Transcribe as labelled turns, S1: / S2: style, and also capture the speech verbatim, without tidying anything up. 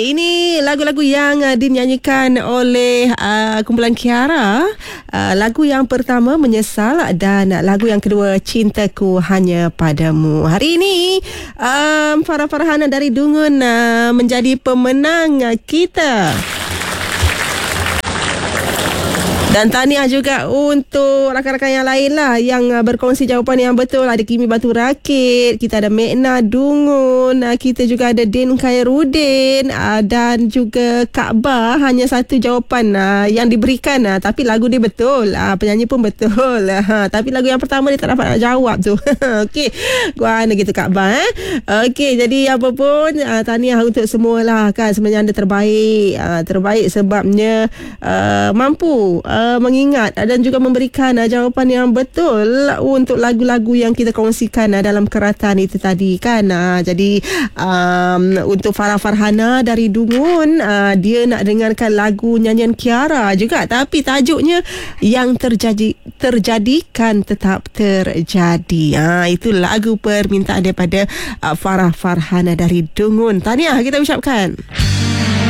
S1: Ini lagu-lagu yang uh, dinyanyikan oleh uh, kumpulan Kiara. Uh, lagu yang pertama Menyesal dan lagu yang kedua Cintaku Hanya Padamu. Hari ini um, Farah Farhana dari Dungun uh, menjadi pemenang uh, kita. Dan tahniah juga untuk rakan-rakan yang lain lah yang uh, berkongsi jawapan yang betul. Ada Kimi Batu Rakit, kita ada Mekna Dungun, uh, kita juga ada Din Khairuddin, uh, dan juga Kak Ba. Hanya satu jawapan uh, yang diberikan, uh, tapi lagu dia betul, uh, penyanyi pun betul, uh, tapi lagu yang pertama dia tak dapat nak jawab tu. Okey, gua ana gitu Kak Ba. eh? Okey, jadi apa pun uh, tahniah untuk semua lah kan. Sebenarnya anda terbaik, uh, terbaik sebabnya uh, mampu uh, mengingat dan juga memberikan uh, jawapan yang betul untuk lagu-lagu yang kita kongsikan uh, dalam keratan itu tadi kan. Uh, jadi um, untuk Farah Farhana dari Dungun, uh, dia nak dengarkan lagu nyanyian Kiara juga, tapi tajuknya Yang Terjadi Terjadikan Tetap Terjadi. Uh, itu lagu permintaan daripada uh, Farah Farhana dari Dungun. Tahniah kita ucapkan.